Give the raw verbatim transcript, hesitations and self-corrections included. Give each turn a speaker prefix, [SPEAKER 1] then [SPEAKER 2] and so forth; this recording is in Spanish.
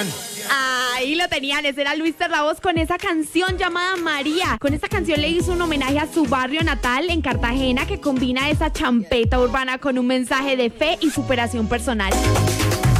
[SPEAKER 1] Ahí lo tenían, ese era Luis Terravoz con esa canción llamada María. Con esta canción le hizo un homenaje a su barrio natal en Cartagena, que combina esa champeta urbana con un mensaje de fe y superación personal.